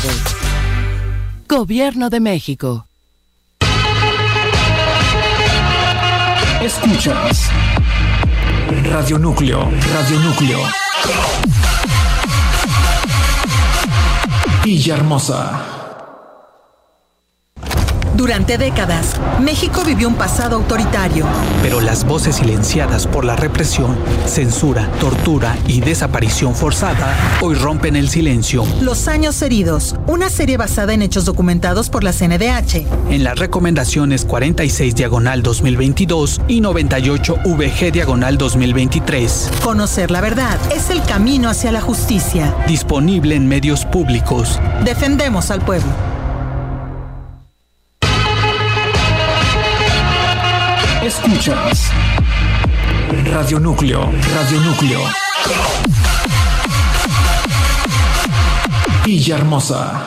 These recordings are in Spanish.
Gobierno de México. Escuchas Radio Núcleo. Villahermosa. Durante décadas, México vivió un pasado autoritario. Pero las voces silenciadas por la represión, censura, tortura y desaparición forzada hoy rompen el silencio. Los años heridos, una serie basada en hechos documentados por la CNDH. En las recomendaciones 46/2022 y 98/VG/2023. Conocer la verdad es el camino hacia la justicia. Disponible en medios públicos. Defendemos al pueblo. Escuchas Radio Núcleo. Villahermosa.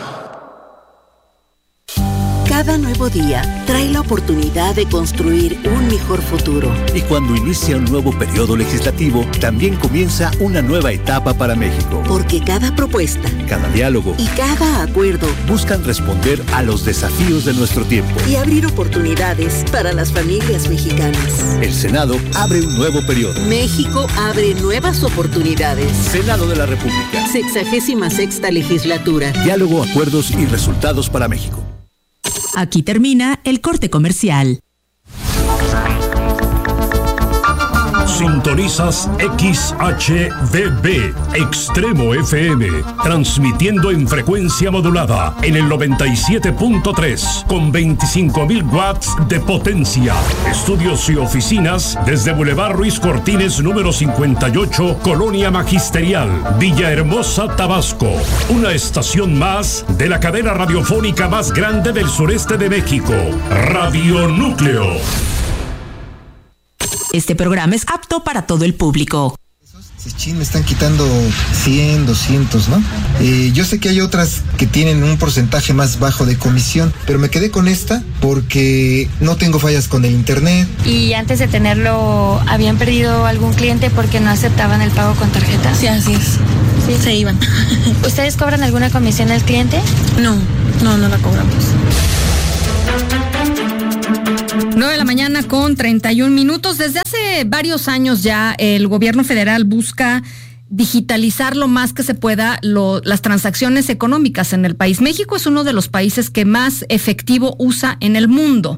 Cada nuevo día trae la oportunidad de construir un mejor futuro. Y cuando inicia un nuevo periodo legislativo, también comienza una nueva etapa para México. Porque cada propuesta, cada diálogo y cada acuerdo buscan responder a los desafíos de nuestro tiempo y abrir oportunidades para las familias mexicanas. El Senado abre un nuevo periodo. México abre nuevas oportunidades. Senado de la República. 66ª legislatura. Diálogo, acuerdos y resultados para México. Aquí termina el corte comercial. Sintonizas XHVB, Extremo FM, transmitiendo en frecuencia modulada en el 97.3 con 25.000 watts de potencia. Estudios y oficinas desde Boulevard Ruiz Cortines número 58, Colonia Magisterial, Villahermosa, Tabasco. Una estación más de la cadena radiofónica más grande del sureste de México, Radio Núcleo. Este programa es apto para todo el público. Me están quitando 100, 200, ¿no? Yo sé que hay otras que tienen un porcentaje más bajo de comisión, pero me quedé con esta porque no tengo fallas con el internet. Y antes de tenerlo, ¿habían perdido algún cliente porque no aceptaban el pago con tarjeta? Sí, así es. Sí, se iban. ¿Ustedes cobran alguna comisión al cliente? No la cobramos. 9 de la mañana con 31 minutos. Desde hace varios años ya el gobierno federal busca digitalizar lo más que se pueda las transacciones económicas en el país. México es uno de los países que más efectivo usa en el mundo.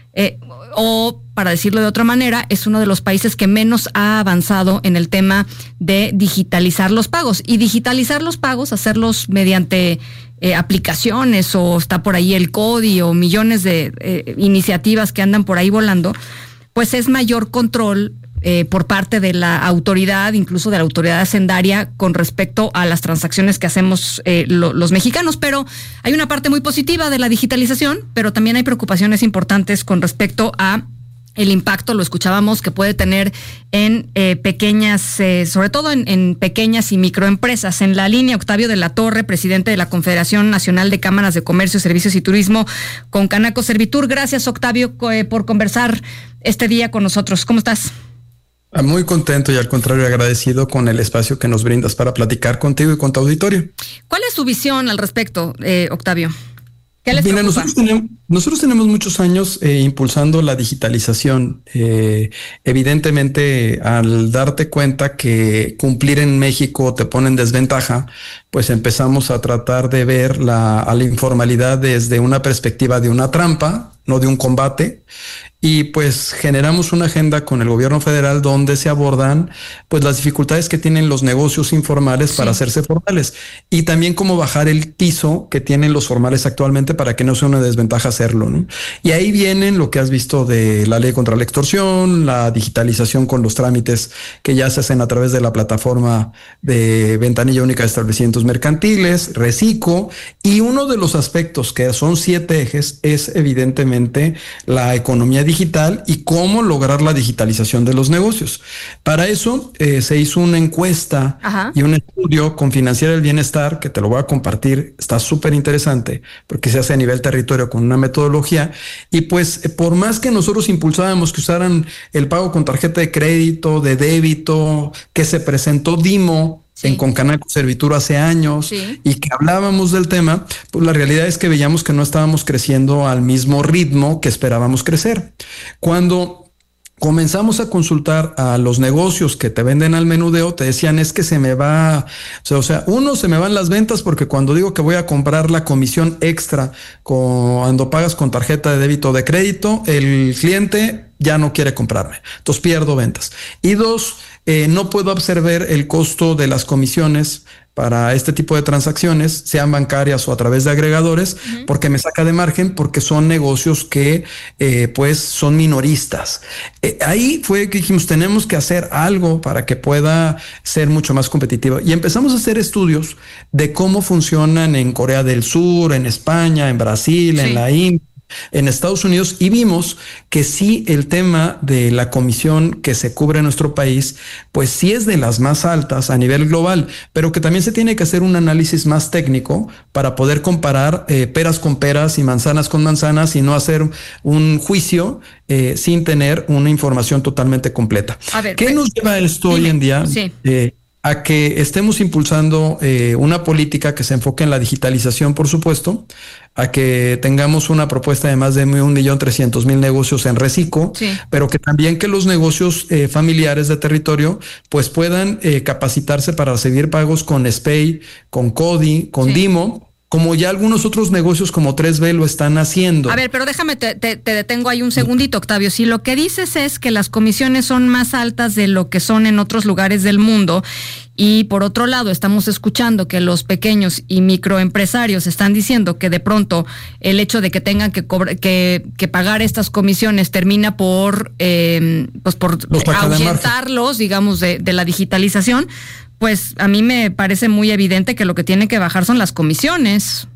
O, para decirlo de otra manera, es uno de los países que menos ha avanzado en el tema de digitalizar los pagos. Y digitalizar los pagos, hacerlos mediante aplicaciones, o está por ahí el CODI o millones de iniciativas que andan por ahí volando, pues es mayor control por parte de la autoridad, incluso de la autoridad hacendaria, con respecto a las transacciones que hacemos los mexicanos. Pero hay una parte muy positiva de la digitalización, pero también hay preocupaciones importantes con respecto a el impacto, lo escuchábamos, que puede tener en pequeñas, sobre todo en pequeñas y microempresas. En la línea, Octavio de la Torre, presidente de la Confederación Nacional de Cámaras de Comercio, Servicios y Turismo, con Canaco Servitur. Gracias, Octavio, por conversar este día con nosotros. ¿Cómo estás? Muy contento y, al contrario, agradecido con el espacio que nos brindas para platicar contigo y con tu auditorio. ¿Cuál es tu visión al respecto, Octavio? Mira, nosotros tenemos muchos años impulsando la digitalización. Evidentemente, al darte cuenta que cumplir en México te pone en desventaja, pues empezamos a tratar de ver a la informalidad desde una perspectiva de una trampa, no de un combate. Y pues generamos una agenda con el gobierno federal donde se abordan pues las dificultades que tienen los negocios informales para hacerse formales, y también cómo bajar el piso que tienen los formales actualmente para que no sea una desventaja hacerlo, ¿no? Y ahí vienen lo que has visto de la ley contra la extorsión, la digitalización con los trámites que ya se hacen a través de la plataforma de ventanilla única de establecimientos mercantiles, Recico, y uno de los aspectos que son 7 ejes es evidentemente la economía digital y cómo lograr la digitalización de los negocios. Para eso se hizo una encuesta y un estudio con Financiera del Bienestar, que te lo voy a compartir, está súper interesante porque se hace a nivel territorio con una metodología. Y pues por más que nosotros impulsábamos que usaran el pago con tarjeta de crédito, de débito, que se presentó DIMO en Concanaco Servitur hace años y que hablábamos del tema, pues la realidad es que veíamos que no estábamos creciendo al mismo ritmo que esperábamos crecer. Cuando comenzamos a consultar a los negocios que te venden al menudeo, te decían es que se me va, o sea, se me van las ventas porque cuando digo que voy a comprar la comisión extra cuando pagas con tarjeta de débito o de crédito, el cliente ya no quiere comprarme, entonces pierdo ventas. Y 2, no puedo absorber el costo de las comisiones para este tipo de transacciones, sean bancarias o a través de agregadores, porque me saca de margen, porque son negocios que pues son minoristas. Ahí fue que dijimos, tenemos que hacer algo para que pueda ser mucho más competitiva. Y empezamos a hacer estudios de cómo funcionan en Corea del Sur, en España, en Brasil, en la India, en Estados Unidos, y vimos que sí, el tema de la comisión que se cubre en nuestro país, pues sí es de las más altas a nivel global, pero que también se tiene que hacer un análisis más técnico para poder comparar peras con peras y manzanas con manzanas y no hacer un juicio sin tener una información totalmente completa. A ver, ¿qué nos lleva a esto hoy en día? A que estemos impulsando una política que se enfoque en la digitalización, por supuesto, a que tengamos una propuesta de más de 1.300.000 negocios en Recico, pero que también que los negocios familiares de territorio pues puedan capacitarse para recibir pagos con SPEI, con CODI, con DIMO, como ya algunos otros negocios como 3B lo están haciendo. A ver, pero déjame, te detengo ahí un segundito, Octavio. Si lo que dices es que las comisiones son más altas de lo que son en otros lugares del mundo, y por otro lado estamos escuchando que los pequeños y microempresarios están diciendo que de pronto el hecho de que tengan que pagar estas comisiones termina por ahuyentarlos, digamos, de la digitalización, pues a mí me parece muy evidente que lo que tiene que bajar son las comisiones.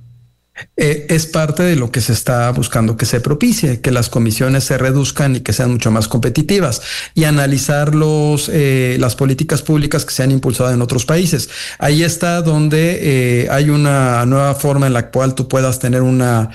Es parte de lo que se está buscando que se propicie, que las comisiones se reduzcan y que sean mucho más competitivas, y analizar las políticas públicas que se han impulsado en otros países. Ahí está donde hay una nueva forma en la cual tú puedas tener una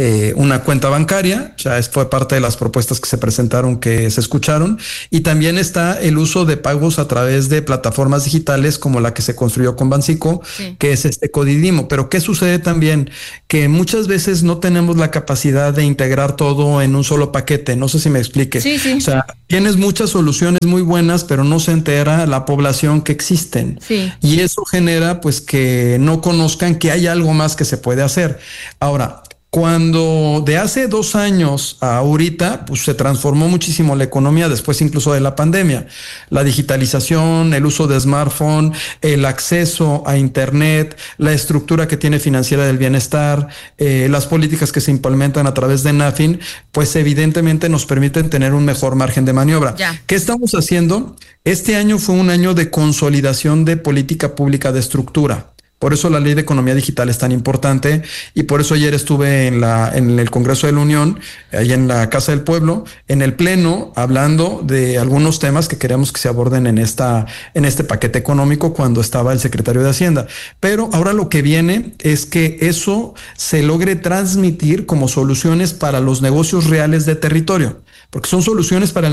cuenta bancaria. Ya fue parte de las propuestas que se presentaron, que se escucharon, y también está el uso de pagos a través de plataformas digitales como la que se construyó con Banxico, que es CODI DIMO. Pero ¿qué sucede también? Que muchas veces no tenemos la capacidad de integrar todo en un solo paquete. No sé si me explique. O sea, tienes muchas soluciones muy buenas, pero no se entera la población que existen. Y eso genera pues que no conozcan que hay algo más que se puede hacer. Ahora, cuando de hace 2 años a ahorita, pues se transformó muchísimo la economía, después incluso de la pandemia. La digitalización, el uso de smartphone, el acceso a internet, la estructura que tiene financiera del bienestar, las políticas que se implementan a través de NAFIN, pues evidentemente nos permiten tener un mejor margen de maniobra. ¿Qué estamos haciendo? Este año fue un año de consolidación de política pública de estructura. Por eso la Ley de Economía Digital es tan importante, y por eso ayer estuve en el Congreso de la Unión, ahí en la Casa del Pueblo, en el Pleno, hablando de algunos temas que queremos que se aborden en este paquete económico cuando estaba el secretario de Hacienda. Pero ahora lo que viene es que eso se logre transmitir como soluciones para los negocios reales de territorio, porque son soluciones para el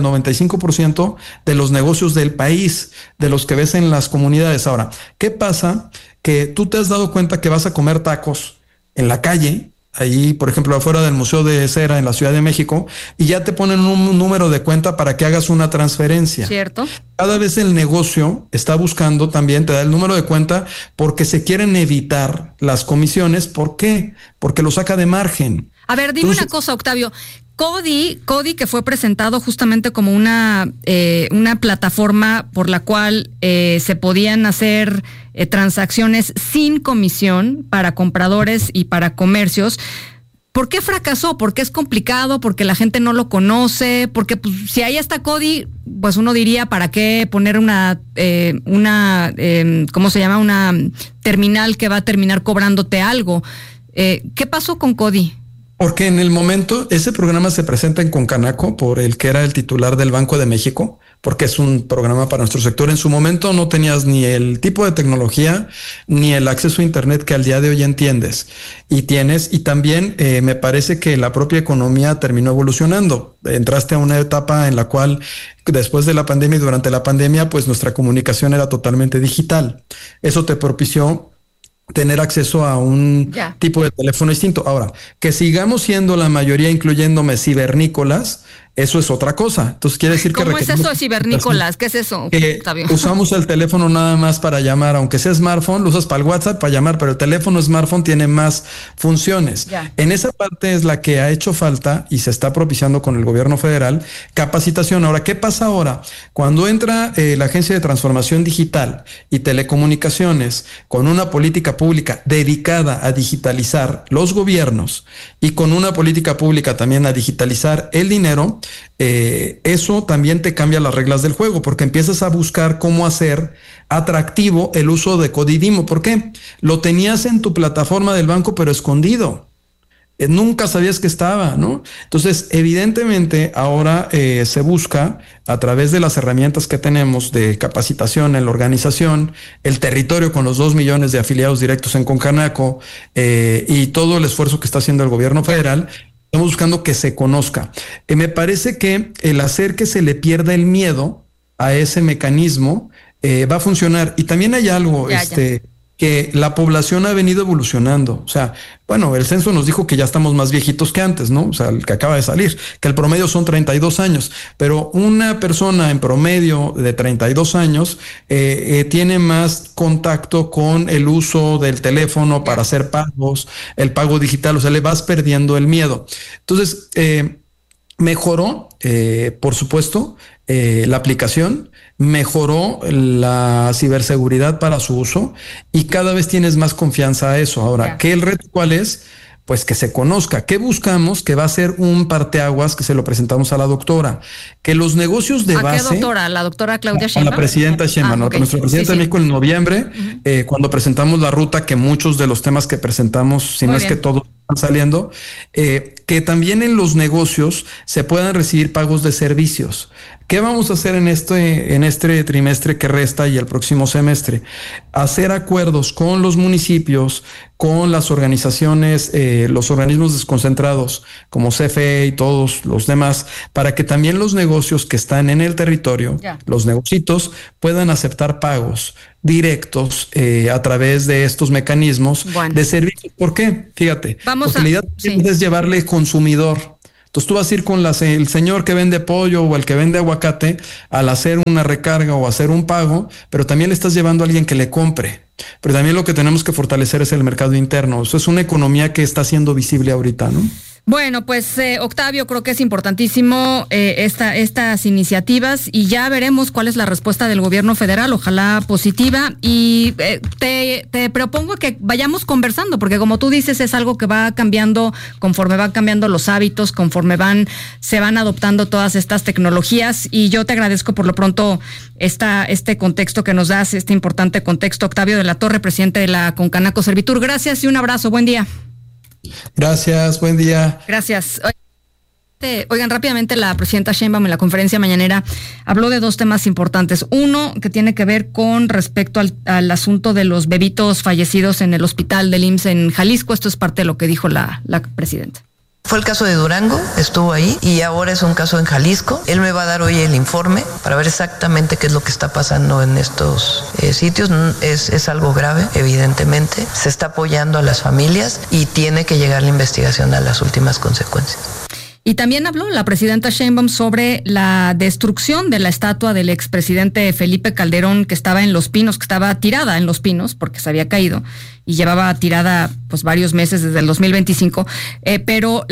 95% de los negocios del país, de los que ves en las comunidades. Ahora, ¿qué pasa? Que tú te has dado cuenta que vas a comer tacos en la calle, ahí, por ejemplo, afuera del Museo de Cera en la Ciudad de México, y ya te ponen un número de cuenta para que hagas una transferencia. ¿Cierto? Cada vez el negocio está buscando también, te da el número de cuenta, porque se quieren evitar las comisiones. ¿Por qué? Porque lo saca de margen. A ver, dime una cosa, Octavio. CODI, que fue presentado justamente como una plataforma por la cual se podían hacer transacciones sin comisión para compradores y para comercios. ¿Por qué fracasó? ¿Por qué es complicado? ¿Porque la gente no lo conoce? Porque pues, si ahí está CODI, pues uno diría, ¿para qué poner ¿cómo se llama? Una terminal que va a terminar cobrándote algo. ¿Qué pasó con CODI? Porque en el momento ese programa se presenta en Concanaco por el que era el titular del Banco de México, porque es un programa para nuestro sector. En su momento no tenías ni el tipo de tecnología ni el acceso a internet que al día de hoy entiendes y tienes, y también me parece que la propia economía terminó evolucionando. Entraste a una etapa en la cual después de la pandemia y durante la pandemia, pues nuestra comunicación era totalmente digital. Eso te propició tener acceso a un tipo de teléfono distinto. Ahora, que sigamos siendo la mayoría, incluyéndome, cibernícolas, eso es otra cosa. Entonces quiere decir que... ¿Cómo es eso de cibernícolas? ¿Qué es eso? Que usamos el teléfono nada más para llamar, aunque sea smartphone, lo usas para el WhatsApp, para llamar, pero el teléfono smartphone tiene más funciones. En esa parte es la que ha hecho falta y se está propiciando con el gobierno federal capacitación. Ahora, ¿qué pasa ahora? Cuando entra la Agencia de Transformación Digital y Telecomunicaciones con una política pública dedicada a digitalizar los gobiernos y con una política pública también a digitalizar el dinero, eso también te cambia las reglas del juego, porque empiezas a buscar cómo hacer atractivo el uso de Codidimo. ¿Por qué? Lo tenías en tu plataforma del banco, pero escondido. Nunca sabías que estaba, ¿no? Entonces, evidentemente, ahora se busca, a través de las herramientas que tenemos de capacitación en la organización, el territorio con los 2 millones de afiliados directos en Concanaco y todo el esfuerzo que está haciendo el gobierno federal, estamos buscando que se conozca. Me parece que el hacer que se le pierda el miedo a ese mecanismo va a funcionar. Y también hay algo, que la población ha venido evolucionando. O sea, bueno, el censo nos dijo que ya estamos más viejitos que antes, ¿no? O sea, el que acaba de salir, que el promedio son 32 años, pero una persona en promedio de 32 años tiene más contacto con el uso del teléfono para hacer pagos, el pago digital, o sea, le vas perdiendo el miedo. Entonces, mejoró, por supuesto, la aplicación, mejoró la ciberseguridad para su uso y cada vez tienes más confianza a eso. Ahora, ¿qué el reto cuál es? Pues que se conozca. ¿Qué buscamos? Que va a ser un parteaguas que se lo presentamos a la doctora. Que los negocios de base... ¿A qué doctora? ¿La doctora Claudia Sheinbaum? A la presidenta Sheinbaum, nuestra presidenta de México en noviembre, cuando presentamos la ruta, que muchos de los temas que presentamos, si no es que todos están saliendo, que también en los negocios se puedan recibir pagos de servicios. ¿Qué vamos a hacer en este trimestre que resta y el próximo semestre? Hacer acuerdos con los municipios, con las organizaciones, los organismos desconcentrados como CFE y todos los demás, para que también los negocios que están en el territorio, los negocios, puedan aceptar pagos directos a través de estos mecanismos de servicios. ¿Por qué? Fíjate, porque la idea es llevarle consumidor. Entonces tú vas a ir con el señor que vende pollo o el que vende aguacate al hacer una recarga o hacer un pago, pero también le estás llevando a alguien que le compre. Pero también lo que tenemos que fortalecer es el mercado interno. Eso es una economía que está siendo visible ahorita, ¿no? Bueno, pues Octavio, creo que es importantísimo estas iniciativas y ya veremos cuál es la respuesta del gobierno federal, ojalá positiva, y te propongo que vayamos conversando, porque como tú dices, es algo que va cambiando conforme van cambiando los hábitos, conforme se van adoptando todas estas tecnologías, y yo te agradezco por lo pronto este contexto que nos das, este importante contexto. Octavio de la Torre, presidente de la Concanaco Servitur, gracias y un abrazo, buen día. Gracias, buen día. Gracias. Oigan, rápidamente, la presidenta Sheinbaum en la conferencia mañanera habló de 2 temas importantes. Uno, que tiene que ver con respecto al asunto de los bebitos fallecidos en el hospital del IMSS en Jalisco. Esto es parte de lo que dijo la presidenta. Fue el caso de Durango, estuvo ahí, y ahora es un caso en Jalisco. Él me va a dar hoy el informe para ver exactamente qué es lo que está pasando en estos sitios. Es algo grave, evidentemente. Se está apoyando a las familias y tiene que llegar la investigación a las últimas consecuencias. Y también habló la presidenta Sheinbaum sobre la destrucción de la estatua del expresidente Felipe Calderón, que estaba en Los Pinos, que estaba tirada en Los Pinos porque se había caído y llevaba tirada pues varios meses desde el 2025, pero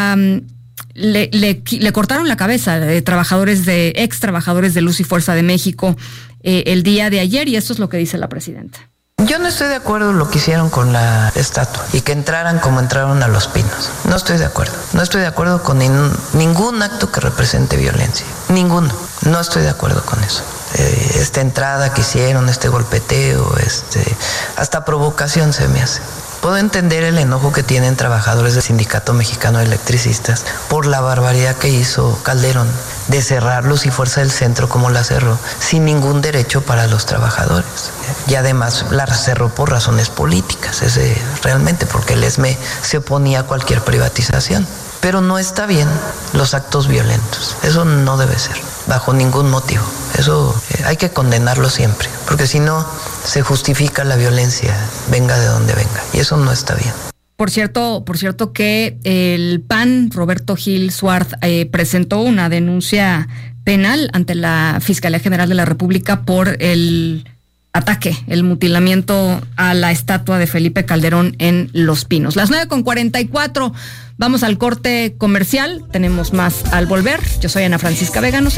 le cortaron la cabeza de ex trabajadores de Luz y Fuerza de México el día de ayer, y esto es lo que dice la presidenta. Yo no estoy de acuerdo en lo que hicieron con la estatua y que entraran como entraron a Los Pinos. No estoy de acuerdo. No estoy de acuerdo con ningún acto que represente violencia. Ninguno. No estoy de acuerdo con eso. Esta entrada que hicieron, este golpeteo, hasta provocación se me hace. Puedo entender el enojo que tienen trabajadores del Sindicato Mexicano de Electricistas por la barbaridad que hizo Calderón de cerrar Luz y Fuerza del Centro como la cerró, sin ningún derecho para los trabajadores. Y además la cerró por razones políticas, realmente, porque el ESME se oponía a cualquier privatización. Pero no está bien los actos violentos. Eso no debe ser, bajo ningún motivo. Eso hay que condenarlo siempre, porque si no, se justifica la violencia, venga de donde venga. Y eso no está bien. Por cierto que el PAN, Roberto Gil Suárez, presentó una denuncia penal ante la Fiscalía General de la República por el ataque, el mutilamiento a la estatua de Felipe Calderón en Los Pinos. Las 9:44, vamos al corte comercial, tenemos más al volver. Yo soy Ana Francisca Vega, no se